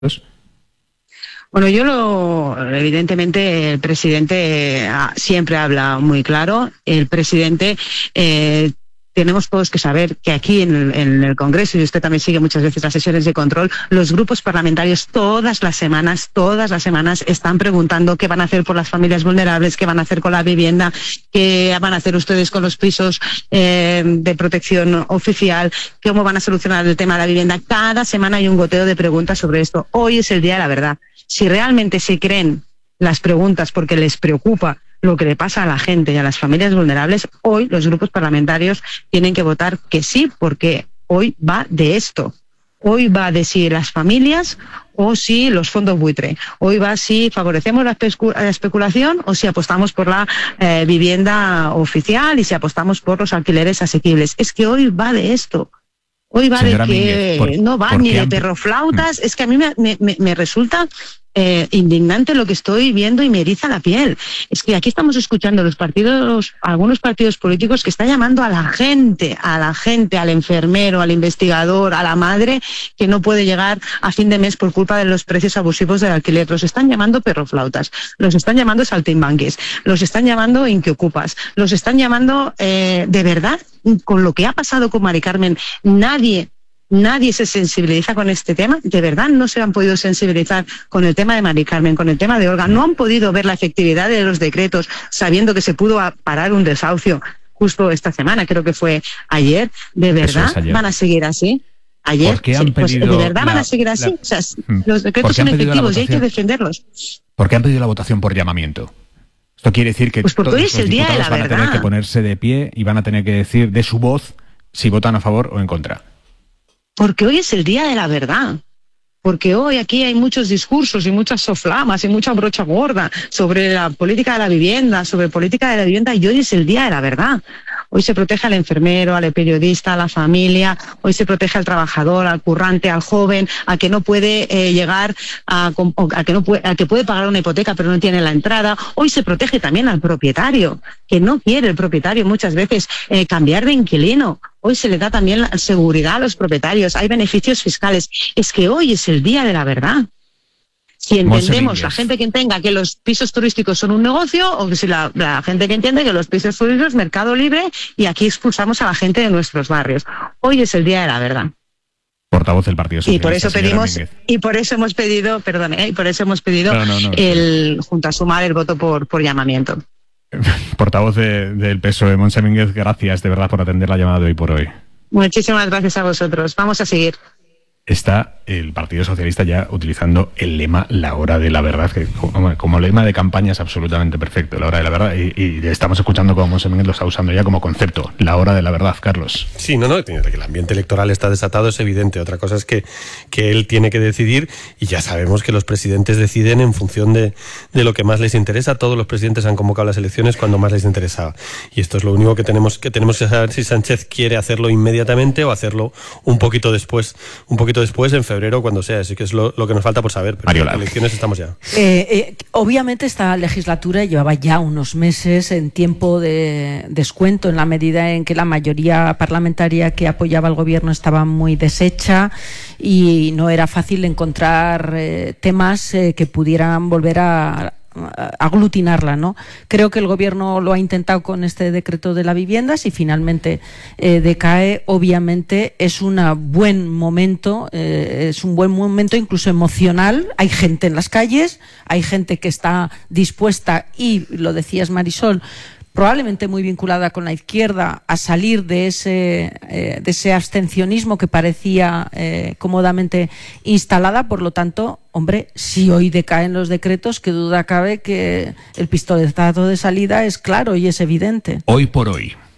Bueno, evidentemente el presidente siempre habla muy claro. El presidente, tenemos todos que saber que aquí en el Congreso, y usted también sigue muchas veces las sesiones de control, los grupos parlamentarios todas las semanas están preguntando qué van a hacer por las familias vulnerables, qué van a hacer con la vivienda, qué van a hacer ustedes con los pisos de protección oficial, cómo van a solucionar el tema de la vivienda. Cada semana hay un goteo de preguntas sobre esto. Hoy es el día de la verdad. Si realmente se creen las preguntas porque les preocupa lo que le pasa a la gente y a las familias vulnerables, hoy los grupos parlamentarios tienen que votar que sí, porque hoy va de esto. Hoy va de si las familias o si los fondos buitre. Hoy va si favorecemos la especulación o si apostamos por la vivienda oficial y si apostamos por los alquileres asequibles. Es que hoy va de esto. Hoy va Señora de que Mínguez, no va ni de perroflautas. Es que a mí me resulta indignante lo que estoy viendo y me eriza la piel. Es que aquí estamos escuchando algunos partidos políticos que están llamando a la gente, al enfermero, al investigador, a la madre que no puede llegar a fin de mes por culpa de los precios abusivos del alquiler. Los están llamando perroflautas, los están llamando saltimbanquis, los están llamando inquiocupas, los están llamando de verdad, con lo que ha pasado con Mari Carmen, nadie se sensibiliza con este tema. De verdad no se han podido sensibilizar con el tema de Mari Carmen, con el tema de Olga. No han podido ver la efectividad de los decretos sabiendo que se pudo parar un desahucio justo esta semana, creo que fue ayer. ¿De verdad van a seguir así? Ayer, ¿Por qué han pedido ¿de verdad van a seguir así? O sea, los decretos son efectivos y hay que defenderlos. ¿Por qué han pedido la votación por llamamiento? Esto quiere decir que pues porque todos hoy es el los día de la diputados van a tener que ponerse de pie y van a tener que decir de su voz si votan a favor o en contra. Porque hoy es el día de la verdad. Porque hoy aquí hay muchos discursos y muchas soflamas y mucha brocha gorda sobre la política de la vivienda, y hoy es el día de la verdad. Hoy se protege al enfermero, al periodista, a la familia, hoy se protege al trabajador, al currante, al joven, a que no puede llegar a que puede pagar una hipoteca pero no tiene la entrada. Hoy se protege también al propietario, que no quiere el propietario muchas veces cambiar de inquilino. Hoy se le da también la seguridad a los propietarios, hay beneficios fiscales. Es que hoy es el día de la verdad. Si entendemos la gente que entienda que los pisos turísticos son un negocio, o que si la gente que entiende que los pisos turísticos es mercado libre y aquí expulsamos a la gente de nuestros barrios. Hoy es el día de la verdad. Portavoz del Partido Socialista. Y por eso hemos pedido, junto a Sumar, el voto por llamamiento. Portavoz del PSOE, Montse Mínguez, gracias de verdad por atender la llamada de hoy por hoy. Muchísimas gracias a vosotros. Vamos a seguir. Está el Partido Socialista ya utilizando el lema La Hora de la Verdad, que como lema de campaña es absolutamente perfecto, La Hora de la Verdad, y estamos escuchando cómo Montse Mínguez lo está usando ya como concepto, La Hora de la Verdad, Carlos. Sí, que el ambiente electoral está desatado es evidente. Otra cosa es que él tiene que decidir, y ya sabemos que los presidentes deciden en función de lo que más les interesa. Todos los presidentes han convocado las elecciones cuando más les interesaba, y esto es lo único que tenemos que saber, si Sánchez quiere hacerlo inmediatamente o hacerlo un poquito después, en febrero, cuando sea. Así que es lo que nos falta por saber, pero en las elecciones estamos ya. Obviamente esta legislatura llevaba ya unos meses en tiempo de descuento, en la medida en que la mayoría parlamentaria que apoyaba al gobierno estaba muy deshecha y no era fácil encontrar temas que pudieran volver a aglutinarla, ¿no? Creo que el gobierno lo ha intentado con este decreto de la vivienda. Si finalmente decae, obviamente es un buen momento incluso emocional. Hay gente en las calles, hay gente que está dispuesta, y lo decías, Marisol, probablemente muy vinculada con la izquierda, a salir de ese abstencionismo que parecía cómodamente instalada. Por lo tanto, hombre, si hoy decaen los decretos, qué duda cabe que el pistoletazo de salida es claro y es evidente. Hoy por hoy.